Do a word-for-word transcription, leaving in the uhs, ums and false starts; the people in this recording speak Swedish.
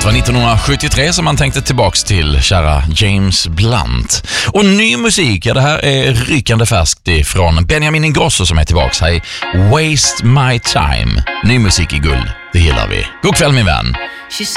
Det var nittonhundrasjuttiotre som man tänkte tillbaks till, kära James Blunt. Och ny musik, ja det här är rykande färskt ifrån Benjamin Ingrosso som är tillbaks här i Waste My Time. Ny musik i guld, det gillar vi. God kväll min vän.